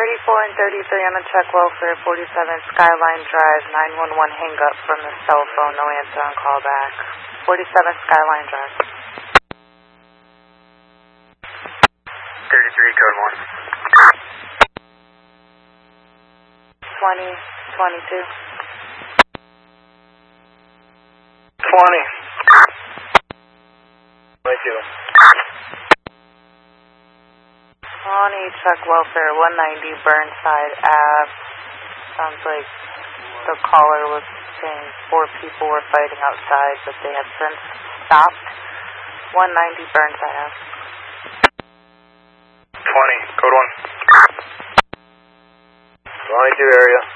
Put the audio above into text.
34 and 33 on the check welfare, 47 Skyline Drive, 911 hang up from the cell phone, no answer on call back. 47 Skyline Drive. 33, code 1. 20, 22. 20. 22. On check welfare, 190 Burnside Ave. Sounds like the caller was saying 4 people were fighting outside, but they have since stopped. 190 Burnside Ave. 20, code 1. 22 area.